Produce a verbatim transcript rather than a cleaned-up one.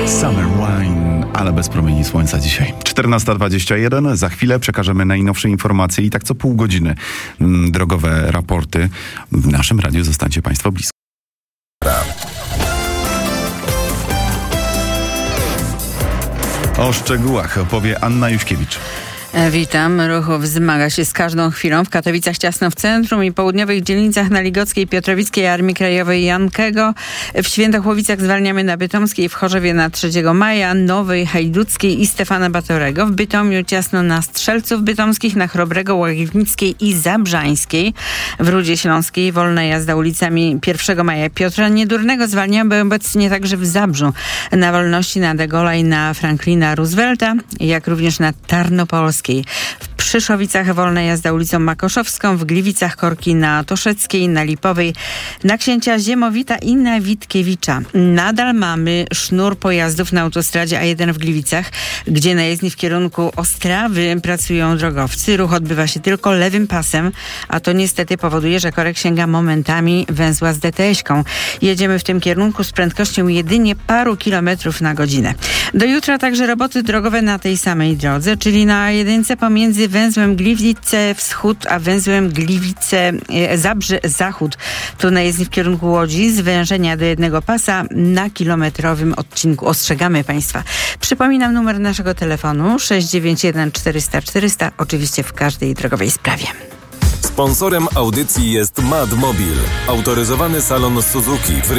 Summer Wine, ale bez promieni słońca dzisiaj. czternasta dwadzieścia jeden, za chwilę przekażemy najnowsze informacje i tak co pół godziny mm, drogowe raporty. W naszym radiu zostańcie Państwo blisko. O szczegółach opowie Anna Juśkiewicz. Witam. Ruch wzmaga się z każdą chwilą. W Katowicach ciasno w centrum i południowych dzielnicach na Ligockiej, Piotrowickiej, Armii Krajowej, Jankego. W Świętochłowicach zwalniamy na Bytomskiej, w Chorzowie na trzeciego maja, Nowej, Hajduckiej i Stefana Batorego. W Bytomiu ciasno na Strzelców Bytomskich, na Chrobrego, Łagiewnickiej i Zabrzańskiej. W Rudzie Śląskiej wolna jazda ulicami pierwszego maja, Piotra Niedurnego. Zwalniamy obecnie także w Zabrzu. Na Wolności, na De Gaulle'a i na Franklina Roosevelta, jak również na Tarnopolskiej. W Przyszowicach wolna jazda ulicą Makoszowską, w Gliwicach korki na Toszeckiej, na Lipowej, na Księcia Ziemowita i na Witkiewicza. Nadal mamy sznur pojazdów na autostradzie A jeden w Gliwicach, gdzie na jezdni w kierunku Ostrawy pracują drogowcy. Ruch odbywa się tylko lewym pasem, a to niestety powoduje, że korek sięga momentami węzła z D T S-ką. Jedziemy w tym kierunku z prędkością jedynie paru kilometrów na godzinę. Do jutra także roboty drogowe na tej samej drodze, czyli na jedynce pomiędzy węzłem Gliwice Wschód a węzłem Gliwice e, Zabrze Zachód. Tu na jezdni w kierunku Łodzi, zwężenia do jednego pasa na kilometrowym odcinku. Ostrzegamy Państwa. Przypominam numer naszego telefonu sześć dziewięć jeden czterysta czterysta, oczywiście w każdej drogowej sprawie. Sponsorem audycji jest Mad Mobil, autoryzowany salon Suzuki w